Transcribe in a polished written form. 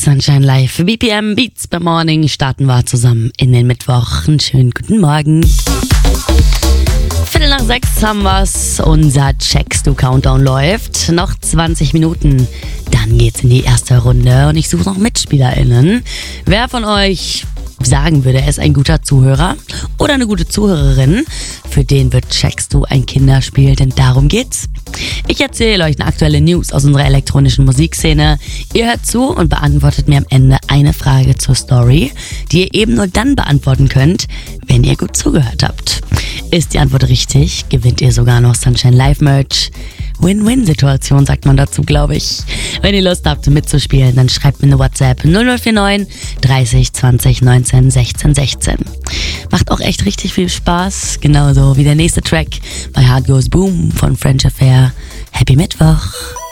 Sunshine Live für BPM Beats by Morning starten wir zusammen in den Mittwoch. Einen schönen guten Morgen. 5:45 haben wir's. Unser Checkst-Du-Countdown läuft. Noch 20 Minuten. Dann geht's in die erste Runde und ich suche noch MitspielerInnen. Wer von euch sagen würde, er ist ein guter Zuhörer oder eine gute Zuhörerin, für den wird Checkst Du ein Kinderspiel, denn darum geht's. Ich erzähle euch eine aktuelle News aus unserer elektronischen Musikszene. Ihr hört zu und beantwortet mir am Ende eine Frage zur Story, die ihr eben nur dann beantworten könnt, wenn ihr gut zugehört habt. Ist die Antwort richtig, gewinnt ihr sogar noch Sunshine Live Merch. Win-Win-Situation sagt man dazu, glaube ich. Wenn ihr Lust habt mitzuspielen, dann schreibt mir eine WhatsApp 0049 30 20 19 16 16. Macht auch echt richtig viel Spaß, genauso wie der nächste Track bei Heart Goes Boom von French Affair. Happy Mittwoch!